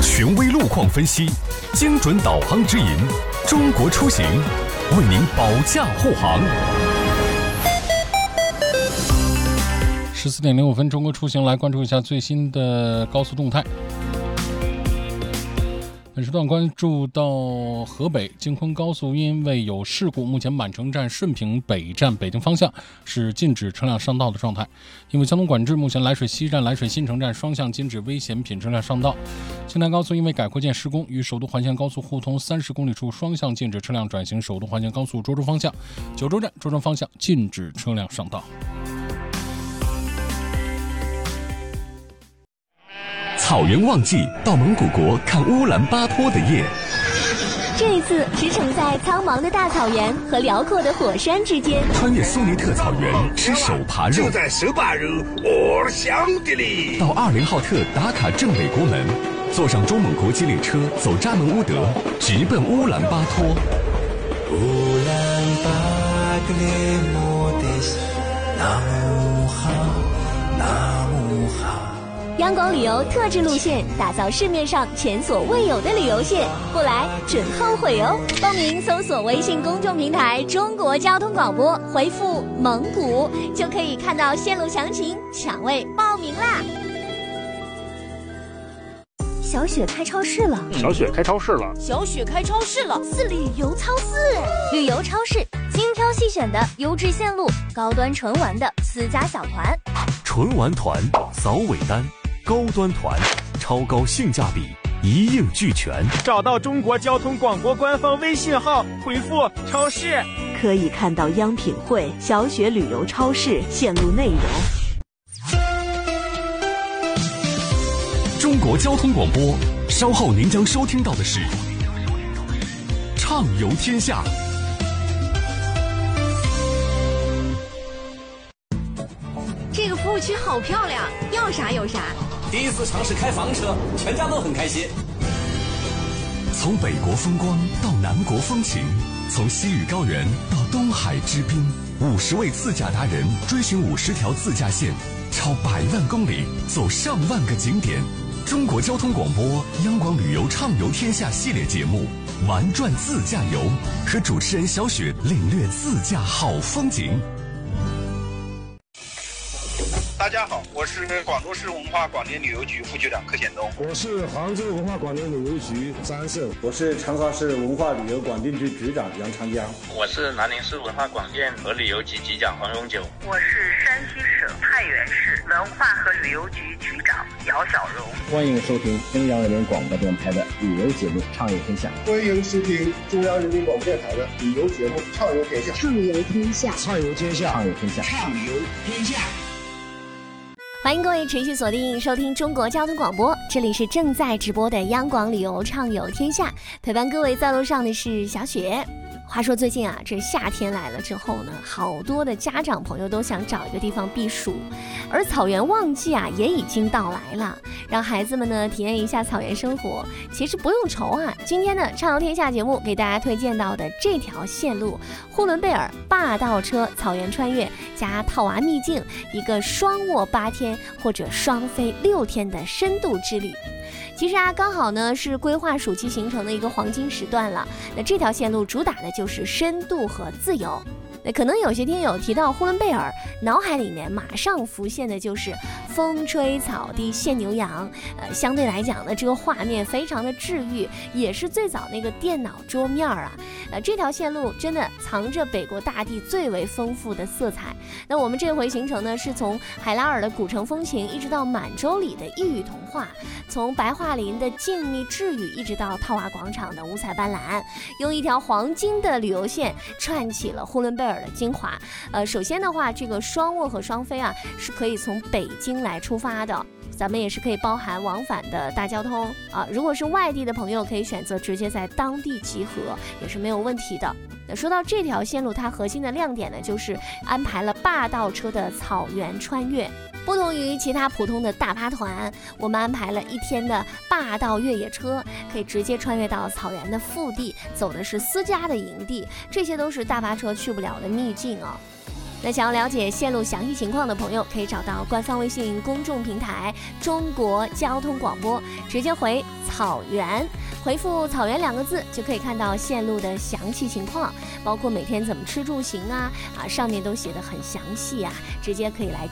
权威路况分析，精准导航指引，中国出行为您保驾护航。 14点05分，中国出行来关注一下最新的高速动态。本时段关注到河北京昆高速，因为有事故，目前满城站顺平北站北京方向是禁止车辆上道的状态。因为交通管制，目前涞水西站、涞水新城站双向禁止危险品车辆上道。京奈高速因为改扩建施工，与首都环线高速互通30公里处双向禁止车辆转行首都环线高速涿州方向，九州站涿州方向禁止车辆上道。 草原旺季，到蒙古国看乌兰巴托的夜。 这一次驰骋在苍茫的大草原和辽阔的火山之间， 穿越苏尼特草原吃手扒肉， 就在手扒肉我香的哩。 到20号特打卡正北国门，坐上中蒙国际列车走扎门乌德，直奔乌兰巴托。乌兰巴格列莫德斯纳姆哈纳姆哈。 央广旅游特制路线，打造市面上前所未有的旅游线，不来准后悔哦！报名搜索微信公众平台中国交通广播，回复蒙古就可以看到线路详情，抢位报名啦！小雪开超市了， 小雪开超市了， 小雪开超市了， 是旅游超市，旅游超市精挑细选的优质线路，高端纯玩的私家小团， 纯玩团扫尾单，高端团超高性价比，一应俱全。 找到中国交通广播官方微信号，回复超市， 可以看到央品汇、小雪旅游超市线路内容。 中国交通广播，稍后您将收听到的是畅游天下。 这个服务区好漂亮，要啥有啥。 第一次尝试开房车，全家都很开心。 从北国风光到南国风情，从西域高原到东海之滨，50位自驾达人追寻50条自驾线，超100万公里，走上万个景点。中国交通广播央广旅游畅游天下系列节目玩转自驾游，和主持人小雪领略自驾好风景。 大家好，我是广州市文化广电旅游局副局长柯显东。 我是杭州文化广电旅游局张胜。 我是长沙市文化旅游广电局局长杨长江。 我是南宁市文化广电和旅游局局长黄永久。 我是山西省太原市文化和旅游局局长姚小荣。 欢迎收听中央人民广播电台的旅游节目《畅游天下》。 欢迎收听中央人民广播电台的旅游节目《畅游天下》。 畅游天下， 畅游天下， 畅游天下， 畅游天下。 欢迎各位持续锁定收听中国交通广播，这里是正在直播的央广旅游畅游天下，陪伴各位在路上的是小雪。话说最近啊，这夏天来了之后呢，好多的家长朋友都想找一个地方避暑，而草原旺季啊也已经到来了，让孩子们呢体验一下草原生活。其实不用愁啊，今天的畅游天下节目给大家推荐到的这条线路，呼伦贝尔霸道车草原穿越加套娃秘境，一个双卧8天或者双飞6天的深度之旅。其实啊，刚好呢是规划暑期行程的一个黄金时段了。那这条线路主打的就是深度和自由。那可能有些听友提到呼伦贝尔，脑海里面马上浮现的就是风吹草低见牛羊，相对来讲呢，这个画面非常的治愈，也是最早那个电脑桌面啊。这条线路真的藏着北国大地最为丰富的色彩。那我们这回行程呢，是从海拉尔的古城风情，一直到满洲里的异域童话，从白桦林的静谧治愈，一直到套娃广场的五彩斑斓，用一条黄金的旅游线串起了呼伦贝尔的精华。首先的话，这个双卧和双飞啊，是可以从北京来出发的。咱们也是可以包含往返的大交通啊，如果是外地的朋友，可以选择直接在当地集合，也是没有问题的。那说到这条线路，它核心的亮点呢，就是安排了霸道车的草原穿越。不同于其他普通的大巴团，我们安排了1天的霸道越野车，可以直接穿越到草原的腹地，走的是私家的营地，这些都是大巴车去不了的秘境啊。 那想要了解线路详细情况的朋友，可以找到官方微信公众平台中国交通广播，直接回草原，回复草原2个字就可以看到线路的详细情况，包括每天怎么吃住行啊，上面都写得很详细啊，直接可以来